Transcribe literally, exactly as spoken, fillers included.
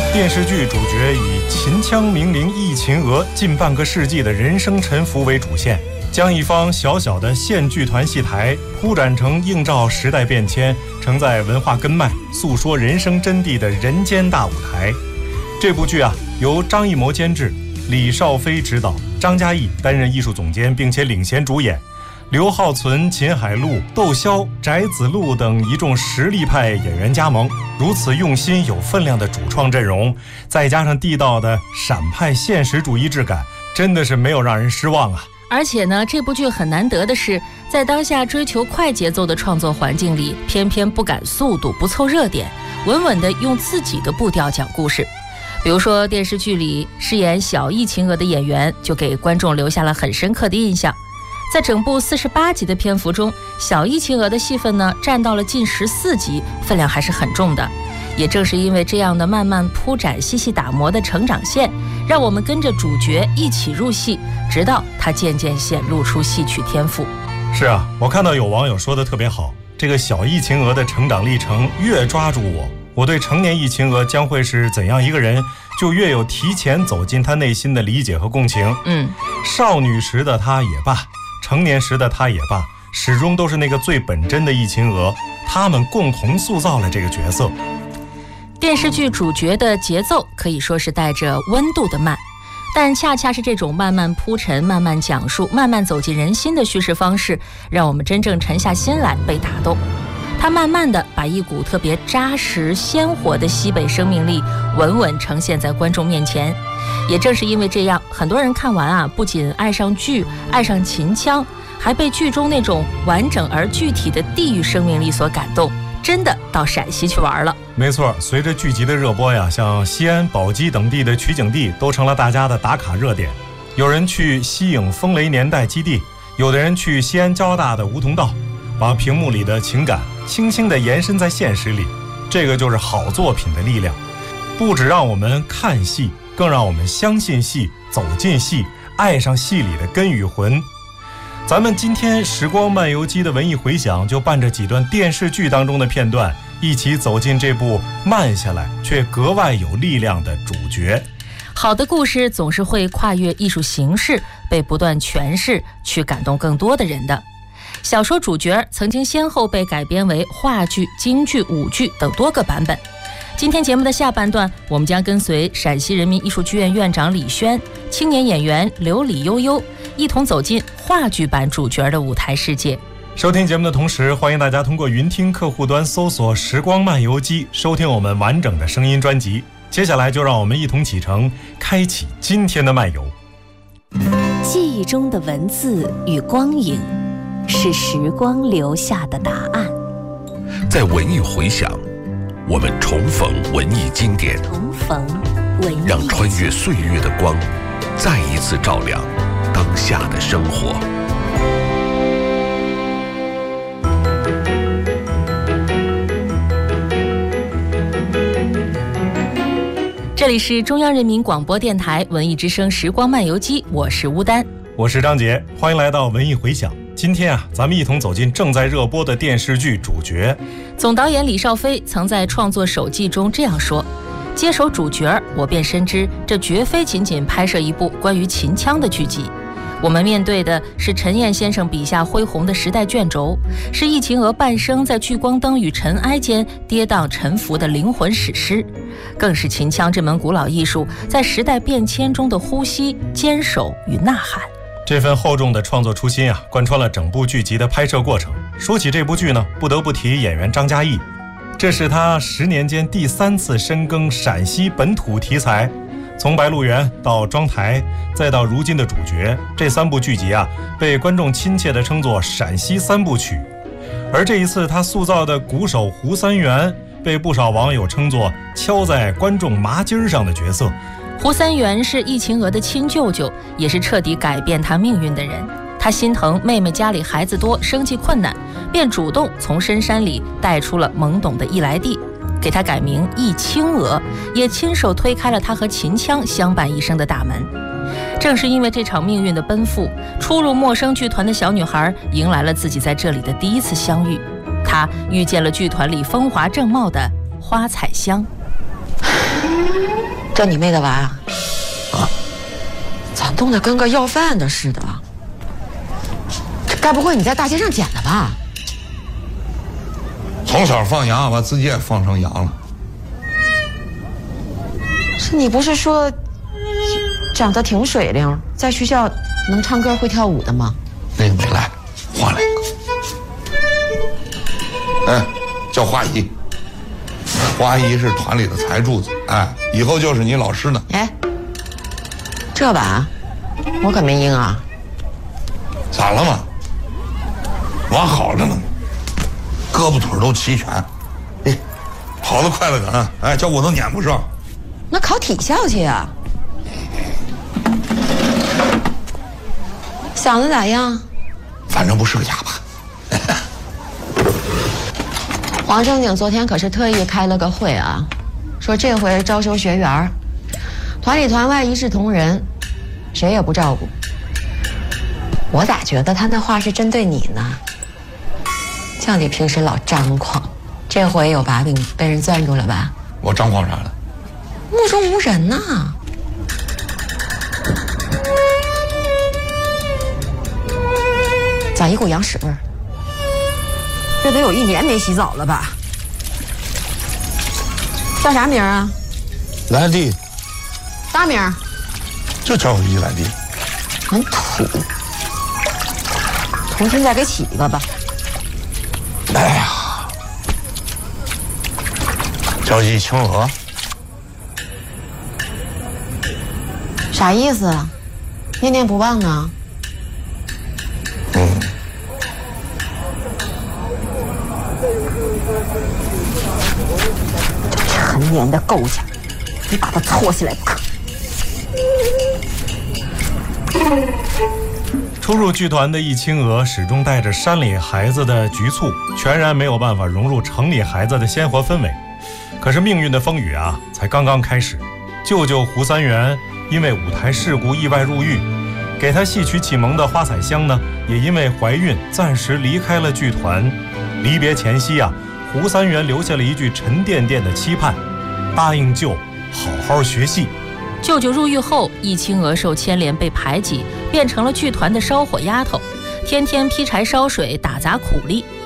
电视剧主角以秦腔名伶易秦娥近半个世纪的人生沉浮为主线，将一方小小的县剧团戏台铺展成映照时代变迁、承载文化根脉、诉说人生真谛的人间大舞台。这部剧啊，由张艺谋监制，李少飞执导，张嘉译担任艺术总监，并且领衔主演。刘浩存、秦海璐、窦骁、翟子路等一众实力派演员加盟，如此用心有分量的主创阵容，再加上地道的陕派现实主义质感，真的是没有让人失望啊！ 而且呢，这部剧很难得的是，在当下追求快节奏的创作环境里，偏偏不赶速度，不凑热点，稳稳地用自己的步调讲故事。比如说电视剧里饰演小易秦娥的演员，就给观众留下了很深刻的印象。在整部四十八集的篇幅中，小易秦娥的戏份呢占到了近十四集，分量还是很重的。也正是因为这样的慢慢铺展、细细打磨的成长线，让我们跟着主角一起入戏，直到他渐渐显露出戏曲天赋。 是啊，我看到有网友说的特别好，这个小易秦娥的成长历程越抓住我，我对成年易秦娥将会是怎样一个人，就越有提前走进她内心的理解和共情。 嗯， 少女时的她也罢，成年时的她也罢，始终都是那个最本真的易秦娥，他们共同塑造了这个角色。 电视剧主角的节奏可以说是带着温度的慢，但恰恰是这种慢慢铺陈、慢慢讲述、慢慢走进人心的叙事方式，让我们真正沉下心来被打动。它慢慢地把一股特别扎实鲜活的西北生命力稳稳呈现在观众面前。也正是因为这样，很多人看完啊，不仅爱上剧、爱上秦腔，还被剧中那种完整而具体的地域生命力所感动，真的到陕西去玩了。 没错，随着剧集的热播呀，像西安、宝鸡等地的取景地都成了大家的打卡热点。有人去西影风雷年代基地，有的人去西安交大的梧桐道，把屏幕里的情感轻轻地延伸在现实里。这个就是好作品的力量，不只让我们看戏，更让我们相信戏，走进戏，爱上戏里的根与魂。咱们今天时光漫游记的文艺回响，就伴着几段电视剧当中的片段，一起走进这部慢下来却格外有力量的主角。 好的故事总是会跨越艺术形式，被不断诠释，去感动更多的人的。小说主角曾经先后被改编为话剧、京剧、舞剧等多个版本。今天节目的下半段，我们将跟随陕西人民艺术剧院院长李轩、青年演员刘李悠悠，一同走进话剧版主角的舞台世界。 收听节目的同时，欢迎大家通过云听客户端搜索时光漫游记，收听我们完整的声音专辑。接下来就让我们一同启程，开启今天的漫游。 记忆中的文字与光影，是时光留下的答案。 在文艺回响，我们重逢文艺经典， 重逢文艺， 让穿越岁月的光再一次照亮当下的生活。 这里是中央人民广播电台文艺之声时光漫游记，我是乌丹， 我是张杰，欢迎来到文艺回响。今天啊，咱们一同走进正在热播的电视剧主角。 总导演李少飞曾在创作手记中这样说：接手主角，我便深知这绝非仅仅拍摄一部关于秦腔的剧集。我们面对的是陈燕先生笔下恢宏的时代卷轴，是易秦娥半生在聚光灯与尘埃间跌宕沉浮的灵魂史诗，更是秦腔这门古老艺术在时代变迁中的呼吸、坚守与呐喊。 这份厚重的创作初心啊，贯穿了整部剧集的拍摄过程。说起这部剧呢，不得不提演员张嘉译，这是他十年间第三次深耕陕西本土题材。从白鹿原到妆台，再到如今的主角，这三部剧集啊，被观众亲切地称作陕西三部曲。而这一次他塑造的鼓手胡三元，被不少网友称作敲在观众麻筋上的角色。 胡三元是易秦娥的亲舅舅，也是彻底改变她命运的人。他心疼妹妹家里孩子多，生计困难，便主动从深山里带出了懵懂的易来地，给她改名易青娥，也亲手推开了她和秦腔相伴一生的大门。正是因为这场命运的奔赴，初入陌生剧团的小女孩迎来了自己在这里的第一次相遇。她遇见了剧团里风华正茂的花彩香。 这你妹的娃啊？ 啊， 咋冻得跟个要饭的似的？这该不会你在大街上捡的吧？ 从小放羊，把自己也放成羊了。 是你不是说长得挺水灵，在学校能唱歌会跳舞的吗？ 那个没来，换了一个。哎，叫花姨。花姨是团里的财柱子，哎，以后就是你老师呢。 哎，这把我可没应啊。 咋了嘛？娃好着呢，胳膊腿都齐全，哎，跑得快了很，哎，叫我都撵不上。 那考体校去呀？嗓子咋样？ 反正不是个哑巴。 黄正经昨天可是特意开了个会啊，说这回招收学员，团里团外一视同仁，谁也不照顾。我咋觉得他那话是针对你呢？叫你平时老张狂，这回有把柄被人攥住了吧？ 我张狂啥了？ 目中无人呐、啊！咋一股羊屎味儿？这得有一年没洗澡了吧？叫啥名啊？ 兰弟。 大名？ 就叫我一兰弟。 很土。重新再给起一个吧。 哎呀，叫一青娥。 啥意思啊？念念不忘呢？ 嗯。 陈年的构架，你把它搓起来不可。 初入剧团的易青娥始终带着山里孩子的局促，全然没有办法融入城里孩子的鲜活氛围。可是命运的风雨啊，才刚刚开始。舅舅胡三元因为舞台事故意外入狱，给他戏曲启蒙的花彩香呢，也因为怀孕暂时离开了剧团。离别前夕啊，胡三元留下了一句沉甸甸的期盼：答应舅好好学戏。 舅舅入狱后，易青娥受牵连被排挤，变成了剧团的烧火丫头，天天劈柴烧水，打杂苦力。